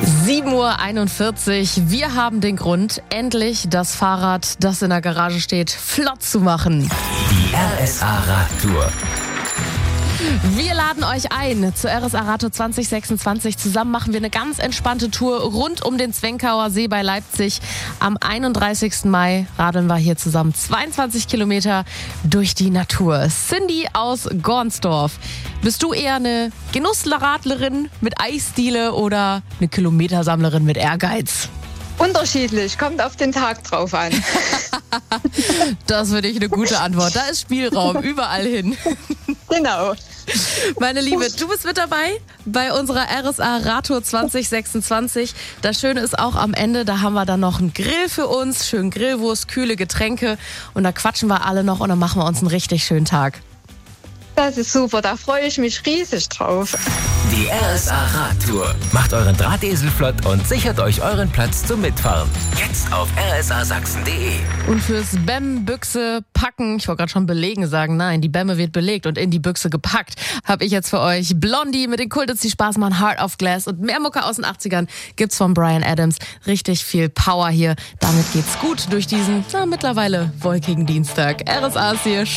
7:41 Uhr. Wir haben den Grund, endlich das Fahrrad, das in der Garage steht, flott zu machen. Die RSA Radtour. Wir laden euch ein zur RSA Radtour 2026. Zusammen machen wir eine ganz entspannte Tour rund um den Zwenkauer See bei Leipzig. Am 31. Mai radeln wir hier zusammen 22 Kilometer durch die Natur. Cindy aus Gornsdorf. Bist du eher eine Genussradlerin mit Eisdiele oder eine Kilometersammlerin mit Ehrgeiz? Unterschiedlich, kommt auf den Tag drauf an. Das finde ich eine gute Antwort. Da ist Spielraum überall hin. Genau. Meine Liebe, du bist mit dabei bei unserer RSA Radtour 2026. Das Schöne ist auch am Ende, da haben wir dann noch einen Grill für uns, schön Grillwurst, kühle Getränke und da quatschen wir alle noch und dann machen wir uns einen richtig schönen Tag. Das ist super, da freue ich mich riesig drauf. Die RSA Radtour. Macht euren Drahtesel flott und sichert euch euren Platz zum Mitfahren. Jetzt auf rsasachsen.de. Und fürs Bäm-Büchse packen, ich wollte gerade schon belegen sagen, nein, die Bämme wird belegt und in die Büchse gepackt, habe ich jetzt für euch Blondie mit den Kultits, die Spaß machen, Heart of Glass und mehr Mucke aus den 80ern gibt's von Bryan Adams. Richtig viel Power hier. Damit geht's gut durch diesen mittlerweile wolkigen Dienstag. RSA ist hier.